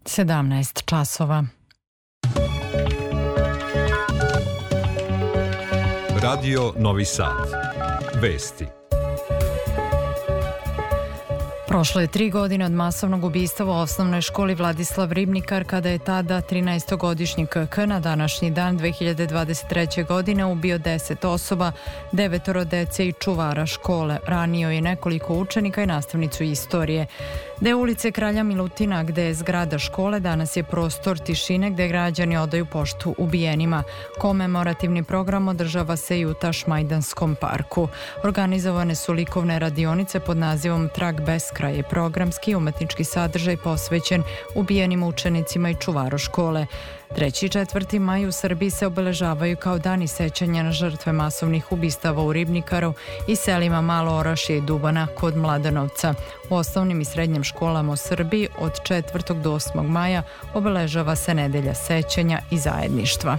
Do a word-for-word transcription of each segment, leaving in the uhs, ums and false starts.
sedamnaest časova. Radio Novi Sad. Vesti. Prošlo je tri godine od masovnog ubistva u osnovnoj školi Vladislav Ribnikar, kada je tada trinaestogodišnji K K na današnji dan dve hiljade dvadeset treće. godine ubio deset osoba, devetoro dece i čuvara škole. Ranio je nekoliko učenika i nastavnicu istorije. Deo ulice Kralja Milutina, gde je zgrada škole, danas je prostor tišine gde građani odaju poštu ubijenima. Komemorativni program održava se i u Tašmajdanskom parku. Organizovane su likovne radionice pod nazivom Trag bez kraja je programski i umetnički sadržaj posvećen ubijenim učenicima i čuvaru škole. treći i četvrti maj u Srbiji se obeležavaju kao dani sećanja na žrtve masovnih ubistava u Ribnikaru i selima Malo Orašje i Dubana kod Mladenovca. U osnovnim i srednjim školama u Srbiji od četvrtog do osmog maja obeležava se nedelja sećanja i zajedništva.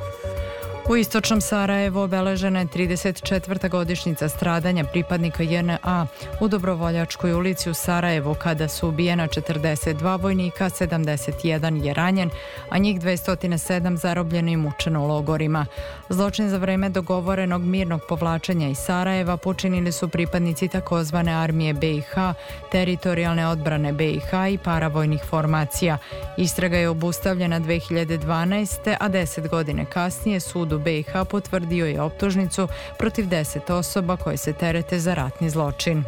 U istočnom Sarajevu obeležena je trideset četvrta godišnjica stradanja pripadnika J N A u Dobrovoljačkoj ulici u Sarajevu, kada su ubijena četrdeset dva vojnika, sedamdeset jedan je ranjen, a njih dvesta sedam zarobljeno i mučeno u logorima. Zločin za vreme dogovorenog mirnog povlačenja iz Sarajeva počinili su pripadnici takozvane armije B i H, teritorijalne odbrane B i H i paravojnih formacija. Istraga je obustavljena dve hiljade dvanaeste. a deset godine kasnije sud u B i H potvrdio je optužnicu protiv deset osoba koje se terete za ratni zločin.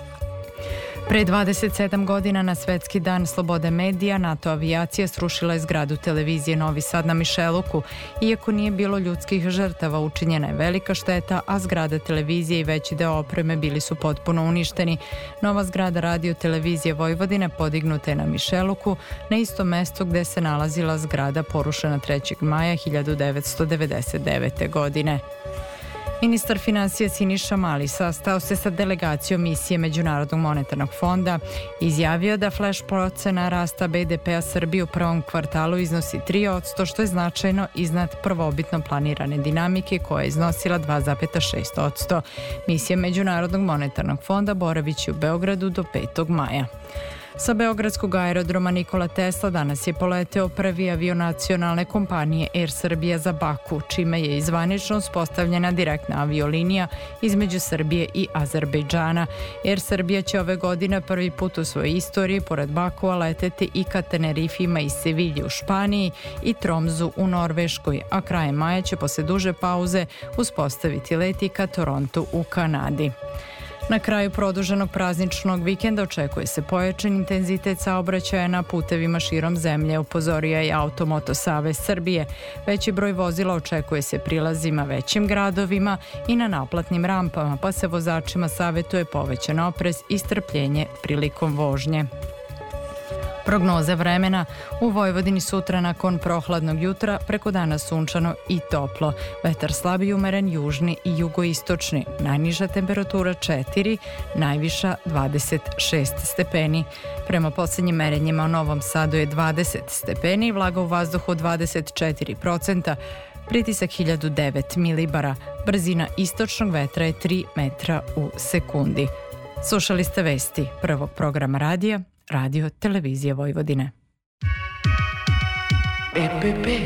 Pre dvadeset sedam godina na Svetski dan slobode medija NATO avijacija srušila je zgradu televizije Novi Sad na Mišeluku. Iako nije bilo ljudskih žrtava, učinjena je velika šteta, a zgrada televizije i veći deo opreme bili su potpuno uništeni. Nova zgrada radio televizije Vojvodine podignuta je na Mišeluku, na istom mestu gde se nalazila zgrada porušena trećeg maja hiljadu devetsto devedeset devete. godine. Ministar finansija Siniša Mali sastao se sa delegacijom misije Međunarodnog monetarnog fonda i izjavio da flash procena rasta B D P-a Srbije u prvom kvartalu iznosi tri posto, što je značajno iznad prvobitno planirane dinamike koja je iznosila dva zarez šest posto. Misija Međunarodnog monetarnog fonda boraviće u Beogradu do petog maja. Sa beogradskog aerodroma Nikola Tesla danas je poleteo prvi avion nacionalne kompanije Air Srbija za Baku, čime je zvanično uspostavljena direktna aviolinija između Srbije i Azerbejdžana. Air Srbija će ove godine prvi put u svojoj istoriji pored Bakua leteti i ka Tenerifima i Sevilji u Španiji i Tromzu u Norveškoj, a krajem maja će posle duže pauze uspostaviti let i ka Torontu u Kanadi. Na kraju produženog prazničnog vikenda očekuje se pojačan intenzitet saobraćaja na putevima širom zemlje, upozorio je Automoto Savez Srbije. Veći broj vozila očekuje se prilazima većim gradovima i na naplatnim rampama, pa se vozačima savetuje povećan oprez i strpljenje prilikom vožnje. Prognoze vremena: u Vojvodini sutra nakon prohladnog jutra, preko dana sunčano i toplo. Vetar slab i umeren južni i jugoistočni. Najniža temperatura četiri, najviša dvadeset šest stepeni. Prema posljednjim merenjima u Novom Sadu je dvadeset stepeni, vlaga u vazduhu dvadeset četiri procenta, pritisak hiljadu devet milibara, brzina istočnog vetra je tri metra u sekundi. Slušali ste vesti prvog programa radija Radio Televizije Vojvodine. P P P.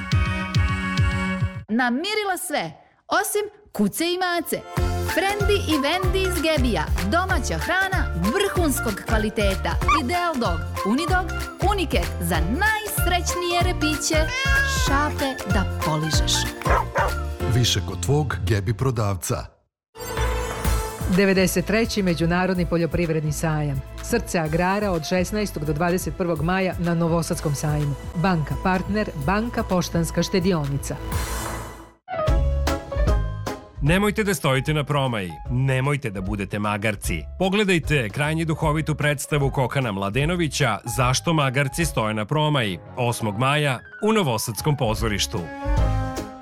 Namirila sve, osim kuce i mace. Frendi i Vendi iz Gebija. Domaća hrana vrhunskog kvaliteta. Ideal Dog, Unidog, Uniket za najsrećnije repiće. Šape da poližeš. Više kod tvog Gebi prodavca. devedeset treći. Međunarodni poljoprivredni sajam. Srce agrara od šesnaestog do dvadeset prvog maja na Novosadskom sajmu. Banka partner, Banka Poštanska štedionica. Nemojte da stojite na promaji, nemojte da budete magarci. Pogledajte krajnje duhovitu predstavu Kokana Mladenovića Zašto magarci stoje na promaji, osmog maja u Novosadskom pozorištu.